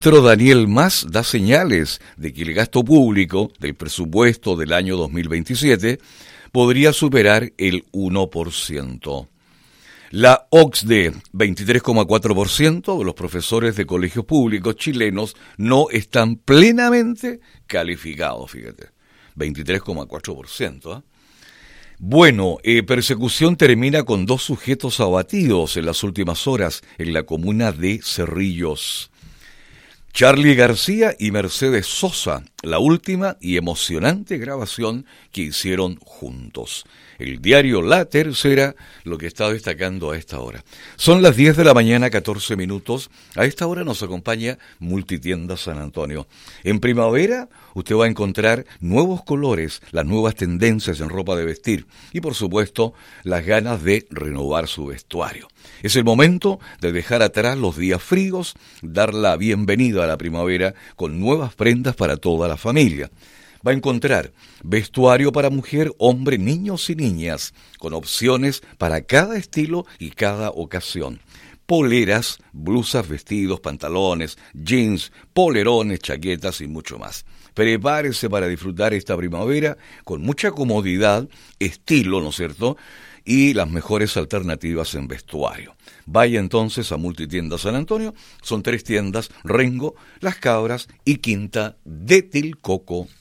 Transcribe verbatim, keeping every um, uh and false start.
Pero Daniel Mas da señales de que el gasto público del presupuesto del año dos mil veintisiete podría superar el uno por ciento. La O C D E, veintitrés coma cuatro por ciento de los profesores de colegios públicos chilenos no están plenamente calificados, fíjate, veintitrés coma cuatro por ciento. ¿eh? Bueno, eh, persecución termina con dos sujetos abatidos en las últimas horas en la comuna de Cerrillos. Charly García y Mercedes Sosa, la última y emocionante grabación que hicieron juntos. El diario La Tercera lo que está destacando a esta hora. Son las diez de la mañana, catorce minutos. A esta hora nos acompaña Multitienda San Antonio. En primavera usted va a encontrar nuevos colores, las nuevas tendencias en ropa de vestir y, por supuesto, las ganas de renovar su vestuario. Es el momento de dejar atrás los días fríos, dar la bienvenida a la primavera con nuevas prendas para toda la familia. Va a encontrar vestuario para mujer, hombre, niños y niñas, con opciones para cada estilo y cada ocasión. Poleras, blusas, vestidos, pantalones, jeans, polerones, chaquetas y mucho más. Prepárese para disfrutar esta primavera con mucha comodidad, estilo, ¿no es cierto?, y las mejores alternativas en vestuario. Vaya entonces a Multitienda San Antonio, son tres tiendas, Rengo, Las Cabras y Quinta de Tilcoco.